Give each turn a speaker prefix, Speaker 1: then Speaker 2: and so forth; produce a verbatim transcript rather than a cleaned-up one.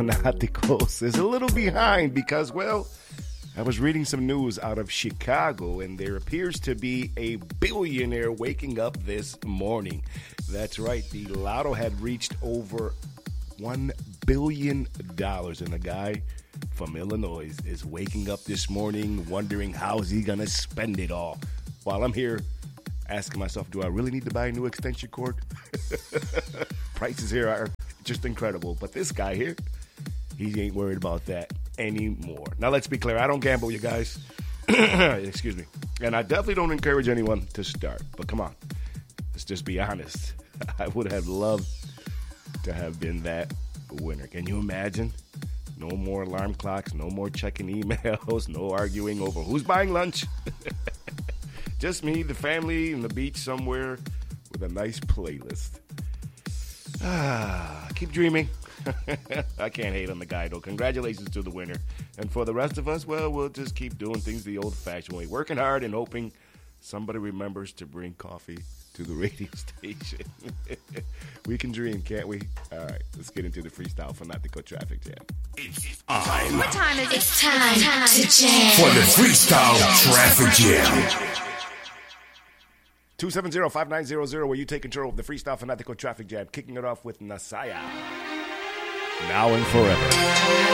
Speaker 1: Fanáticos is a little behind because, well, I was reading some news out of Chicago, and there appears to be a billionaire waking up this morning. That's right, the lotto had reached over one billion dollars, and a guy from Illinois is waking up this morning wondering how's he going to spend it all. While I'm here asking myself, do I really need to buy a new extension cord? Prices here are just incredible. But this guy here, he ain't worried about that anymore. Now, let's be clear. I don't gamble, you guys. Excuse me. And I definitely don't encourage anyone to start. But come on. Let's just be honest. I would have loved to have been that winner. Can you imagine? No more alarm clocks. No more checking emails. No arguing over who's buying lunch. Just me, the family, and the beach somewhere with a nice playlist. Ah, keep dreaming. I can't hate on the guy, though. Congratulations to the winner. And for the rest of us, well, we'll just keep doing things the old-fashioned way. Working hard and hoping somebody remembers to bring coffee to the radio station. We can dream, can't we? All right, let's get into the freestyle Fanático Traffic Jam.
Speaker 2: It's time.
Speaker 3: What time is it?
Speaker 4: It's time, time to jam.
Speaker 2: For the freestyle Traffic Jam.
Speaker 1: two seven zero, five nine zero zero, where you take control of the freestyle Fanático Traffic Jam. Kicking it off with Nasaya. Now and forever.